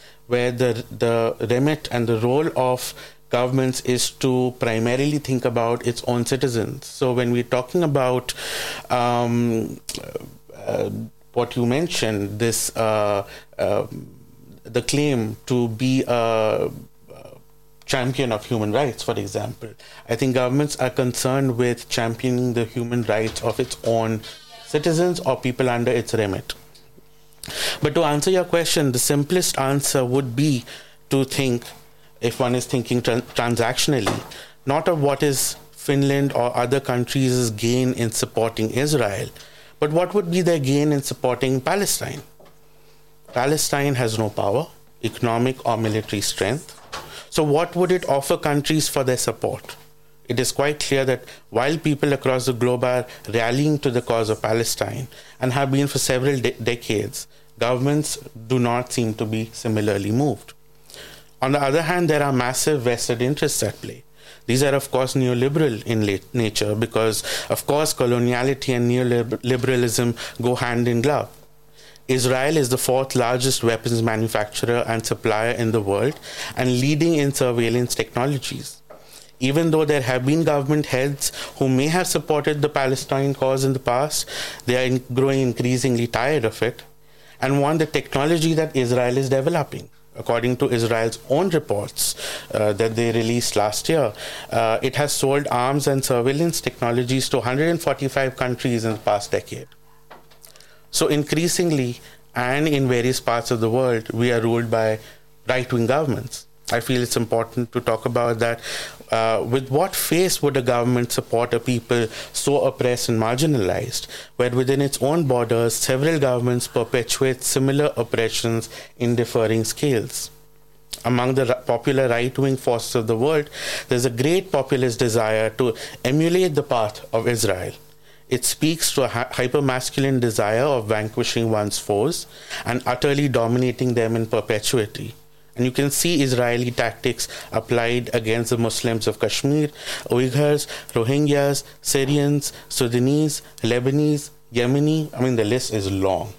where the remit and the role of governments is to primarily think about its own citizens. So when we're talking about what you mentioned, this the claim to be a champion of human rights, for example, I think governments are concerned with championing the human rights of its own citizens or people under its remit. But to answer your question, the simplest answer would be to think, if one is thinking transactionally, not of what is Finland or other countries' gain in supporting Israel, but what would be their gain in supporting Palestine. Palestine has no power, economic or military strength. So what would it offer countries for their support? It is quite clear that while people across the globe are rallying to the cause of Palestine and have been for several decades, governments do not seem to be similarly moved. On the other hand, there are massive vested interests at play. These are, of course, neoliberal in nature because, of course, coloniality and neoliberalism go hand in glove. Israel is the fourth largest weapons manufacturer and supplier in the world and leading in surveillance technologies. Even though there have been government heads who may have supported the Palestine cause in the past, they are growing increasingly tired of it and want the technology that Israel is developing. According to Israel's own reports that they released last year, it has sold arms and surveillance technologies to 145 countries in the past decade. So increasingly, and in various parts of the world, we are ruled by right-wing governments. I feel it's important to talk about that. With what face would a government support a people so oppressed and marginalized, where within its own borders, several governments perpetuate similar oppressions in differing scales? Among the popular right-wing forces of the world, there's a great populist desire to emulate the path of Israel. It speaks to a hyper-masculine desire of vanquishing one's foes and utterly dominating them in perpetuity. And you can see Israeli tactics applied against the Muslims of Kashmir, Uyghurs, Rohingyas, Syrians, Sudanese, Lebanese, Yemeni. I mean, the list is long.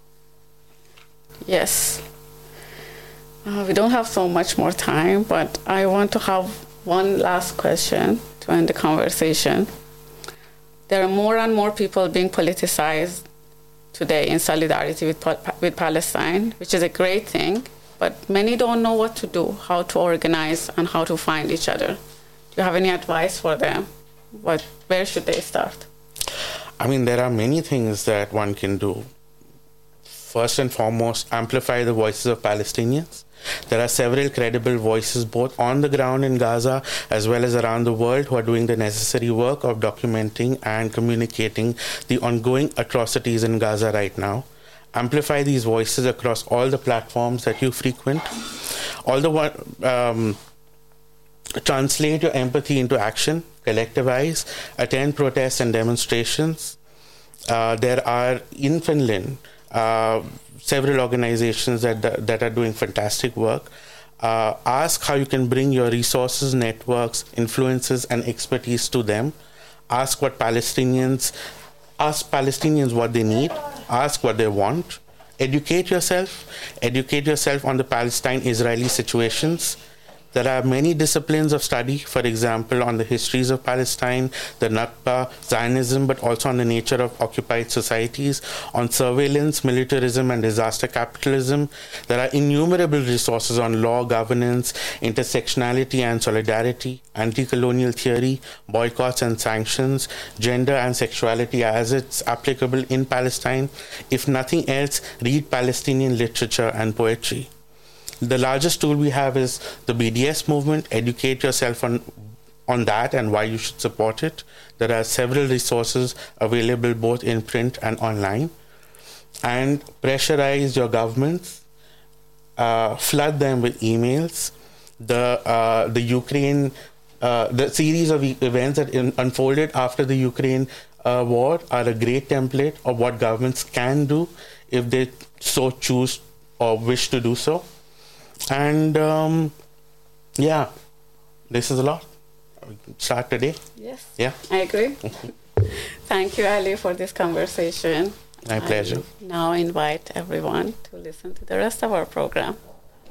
Yes. We don't have so much more time, but I want to have one last question to end the conversation. There are more and more people being politicized today in solidarity with Palestine, which is a great thing, but many don't know what to do, how to organize, and how to find each other. Do you have any advice for them? Where should they start? I mean, there are many things that one can do. First and foremost, amplify the voices of Palestinians. There are several credible voices both on the ground in Gaza as well as around the world who are doing the necessary work of documenting and communicating the ongoing atrocities in Gaza right now. Amplify these voices across all the platforms that you frequent. Translate your empathy into action, collectivize, attend protests and demonstrations. There are in Finland several organizations that are doing fantastic work. Ask how you can bring your resources, networks, influences, and expertise to them. Ask Palestinians what they need. Ask what they want. Educate yourself on the Palestine-Israeli situations. There are many disciplines of study, for example, on the histories of Palestine, the Nakba, Zionism, but also on the nature of occupied societies, on surveillance, militarism, and disaster capitalism. There are innumerable resources on law, governance, intersectionality and solidarity, anti-colonial theory, boycotts and sanctions, gender and sexuality as it's applicable in Palestine. If nothing else, read Palestinian literature and poetry. The largest tool we have is the BDS movement. Educate yourself on that and why you should support it. There are several resources available both in print and online. And pressurize your governments. Flood them with emails. The Ukraine, the series of events that unfolded after the Ukraine war are a great template of what governments can do if they so choose or wish to do so. And this is a lot. We can start today. Yes. Yeah. I agree. Thank you, Ali, for this conversation. My pleasure. I now invite everyone to listen to the rest of our program.